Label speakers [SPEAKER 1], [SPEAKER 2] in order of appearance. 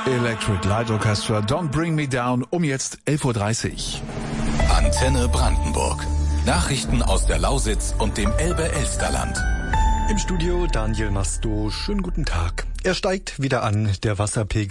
[SPEAKER 1] Electric Light Orchestra, Don't Bring Me Down, um jetzt 11:30 Uhr.
[SPEAKER 2] Antenne Brandenburg. Nachrichten aus der Lausitz und dem Elbe-Elsterland.
[SPEAKER 3] Im Studio Daniel Masto. Schönen guten Tag. Er steigt wieder an, der Wasserpegel